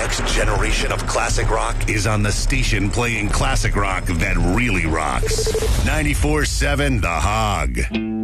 next generation of classic rock is on the station playing classic rock that really rocks. 94.7 The Hog.